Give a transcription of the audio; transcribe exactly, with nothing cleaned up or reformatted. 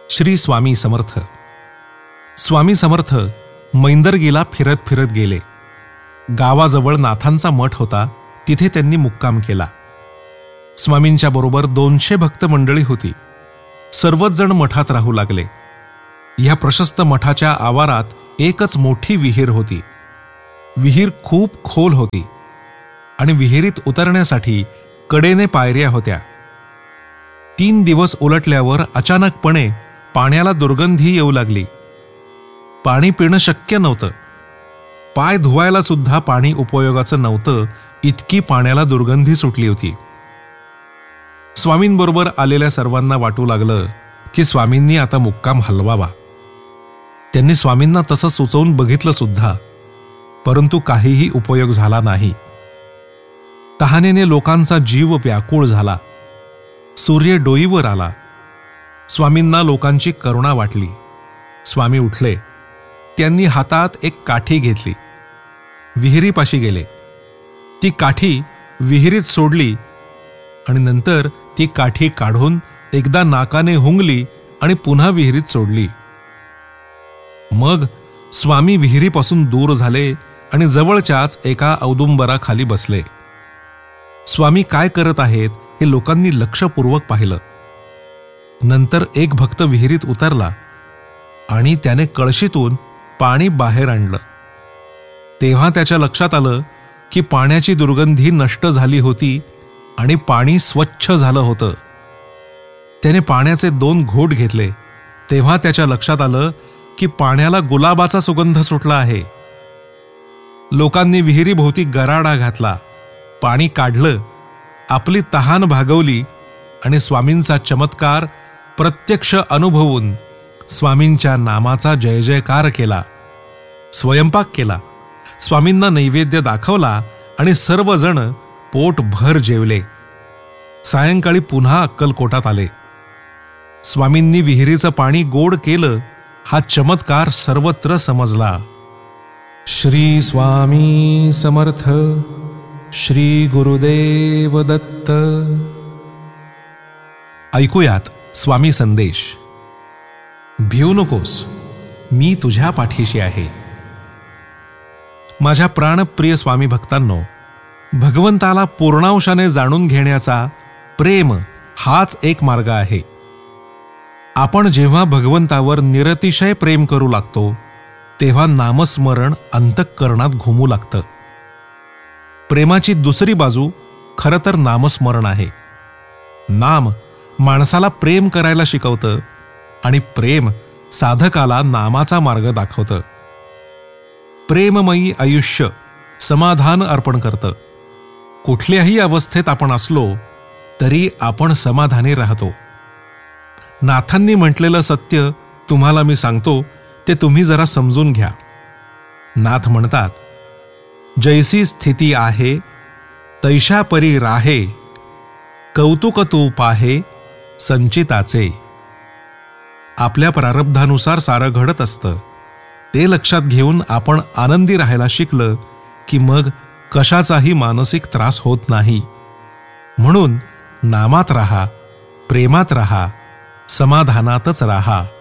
श्री स्वामी समर्थ. स्वामी समर्थ मैंदरगीला फिरत फिरत गेले. गावाजवळ नाथांचा मठ होता, तिथे त्यांनी मुक्काम केला. स्वामींच्या बरोबर दोनशे भक्त मंडळी होती. सर्वच जण मठात राहू लागले. ह्या प्रशस्त मठाच्या आवारात एकच मोठी विहीर होती. विहीर खूप खोल होती आणि विहिरीत उतरण्यासाठी कडेने पायऱ्या होत्या. तीन दिवस उलटल्यावर अचानकपणे पाण्याला दुर्गंधी येऊ लागली. पाणी पिणं शक्य नव्हतं. पाय धुवायला सुद्धा पाणी उपयोगाचं नव्हतं, इतकी पाण्याला दुर्गंधी सुटली होती. स्वामींबरोबर आलेल्या सर्वांना वाटू लागलं की स्वामींनी आता मुक्काम हलवावा. त्यांनी स्वामींना तसं सुचवून बघितलं सुद्धा, परंतु काहीही उपयोग झाला नाही. तहानेने लोकांचा जीव व्याकुळ झाला. सूर्य डोईवर आला. स्वामींना लोकांची करुणा वाटली. स्वामी उठले. त्यांनी हातात एक काठी घेतली. विहिरीपाशी गेले. ती काठी विहिरीत सोडली आणि नंतर ती काठी काढून एकदा नाकाने हुंगली आणि पुन्हा विहिरीत सोडली. मग स्वामी विहिरीपासून दूर झाले आणि जवळच्याच एका औदुंबराखाली बसले. स्वामी काय करत आहेत हे लोकांनी लक्षपूर्वक पाहिलं. नंतर एक भक्त विहिरीत उतरला आणि त्याने कळशीतून पाणी बाहेर आणलं. तेव्हा त्याच्या लक्षात आलं की पाण्याची दुर्गंधी नष्ट झाली होती आणि पाणी स्वच्छ झालं होतं. त्याने पाण्याचे दोन घोट घेतले. तेव्हा त्याच्या लक्षात आलं की पाण्याला गुलाबाचा सुगंध सुटला आहे. लोकांनी विहिरीभोवती गराडा घातला. पाणी काढलं, आपली तहान भागवली आणि स्वामींचा चमत्कार प्रत्यक्ष अनुभवून स्वामींच्या नामाचा जय जयकार केला. स्वयंपाक केला. स्वामींना नैवेद्य दाखवला आणि सर्वजण पोटभर जेवले. सायंकाळी पुन्हा अक्कलकोटात आले. स्वामींनी विहिरीचं पाणी गोड केलं. हा चमत्कार सर्वत्र समजला. श्री स्वामी समर्थ. श्री गुरुदेव दत्त. ऐकूयात स्वामी संदेश. भिवू नकोस, मी तुझ्या पाठीशी आहे. माझ्या प्राणप्रिय स्वामी भक्तांनो, भगवंताला पूर्णांशाने जाणून घेण्याचा प्रेम हाच एक मार्ग आहे. आपण जेव्हा भगवंतावर निरतिशय प्रेम करू लागतो तेव्हा नामस्मरण अंतःकरणात घुमू लागतं. प्रेमाची दुसरी बाजू खरं तर नामस्मरण आहे. नाम माणसाला प्रेम करायला शिकवतं आणि प्रेम साधकाला नामाचा मार्ग दाखवतं. प्रेममयी आयुष्य समाधान अर्पण करतं. कुठल्याही अवस्थेत आपण असलो तरी आपण समाधानी राहतो. नाथांनी म्हटलेलं सत्य तुम्हाला मी सांगतो, ते तुम्ही जरा समजून घ्या. नाथ म्हणतात, जैसी स्थिती आहे तैशा परी राहे, कौतुक तू पाहे संचिताचे. आपल्या प्रारब्धानुसार सारं घडत असतं. ते लक्षात घेऊन आपण आनंदी राहायला शिकलं की मग कशाचाही मानसिक त्रास होत नाही. म्हणून नामात राहा, प्रेमात राहा, समाधानातच राहा.